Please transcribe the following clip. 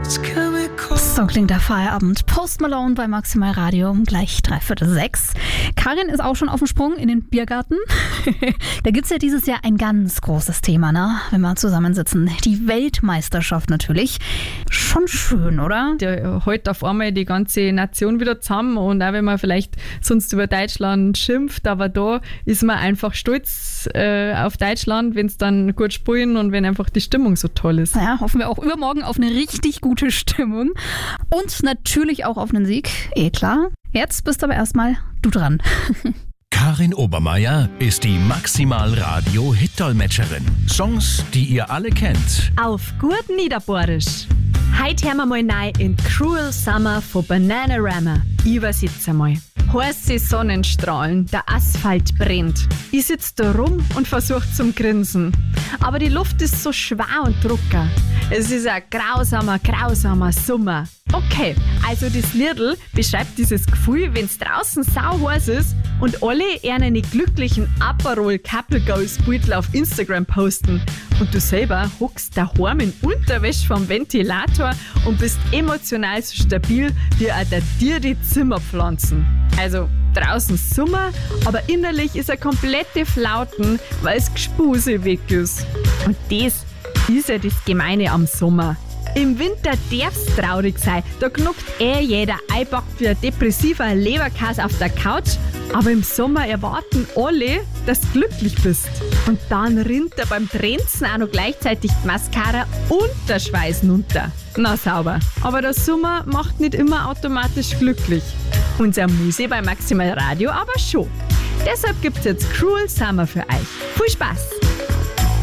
So klingt der Feierabend. Post Malone bei Maximal Radio, gleich 5:45. Karin ist auch schon auf dem Sprung in den Biergarten. Da gibt es ja dieses Jahr ein ganz großes Thema, ne? Wenn wir zusammensitzen. Die Weltmeisterschaft natürlich. Schon schön, oder? Der hält auf einmal die ganze Nation wieder zusammen und auch wenn man vielleicht sonst über Deutschland schimpft, aber da ist man einfach stolz auf Deutschland, wenn es dann gut spielen und wenn einfach die Stimmung so toll ist. Ja, hoffen wir auch übermorgen auf eine richtig gute Stimmung. Und natürlich auch auf einen Sieg, klar. Jetzt bist aber erstmal du dran. Karin Obermeier ist die Maximal-Radio-Hit-Dolmetscherin. Songs, die ihr alle kennt. Auf gut Niederbohrisch. Heute hören wir mal rein in Cruel Summer von Bananarama. Ich übersetze mal. Heiße Sonnenstrahlen, der Asphalt brennt. Ich sitze da rum und versuche zum Grinsen. Aber die Luft ist so schwer und trocken. Es ist ein grausamer Sommer. Okay, also das Liedl beschreibt dieses Gefühl, wenn es draußen sau heiß ist und alle einen glücklichen Aperol Couple Goals Beutel auf Instagram posten. Und du selber hockst daheim in Unterwäsche vom Ventilator und bist emotional so stabil wie auch dir die Zimmerpflanzen. Also draußen Sommer, aber innerlich ist er komplette Flauten, weil es Gespuse weg ist. Und das ist ja das Gemeine am Sommer. Im Winter darf's traurig sein, da knuckt jeder einpackt wie ein depressiver Leberkäse auf der Couch, aber im Sommer erwarten alle, dass du glücklich bist. Und dann rinnt er beim Trenzen auch noch gleichzeitig die Mascara und der Schweiß runter. Na sauber. Aber der Sommer macht nicht immer automatisch glücklich. Unser Muse bei Maximal Radio aber schon. Deshalb gibt's jetzt Cruel Summer für euch. Viel Spaß!